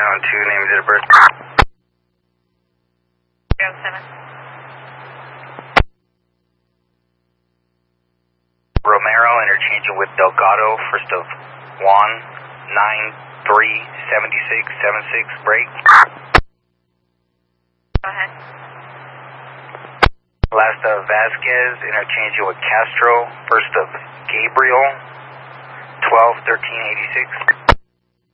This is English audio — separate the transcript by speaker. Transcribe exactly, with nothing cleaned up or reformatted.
Speaker 1: one two, name and date of birth.
Speaker 2: zero seven.
Speaker 1: Romero, interchanging with Delgado, first of Juan, nine three seven six seven six, break.
Speaker 2: Go ahead.
Speaker 1: Last of Vasquez, interchanging with Castro, first of Gabriel, twelve thirteen eighty-six.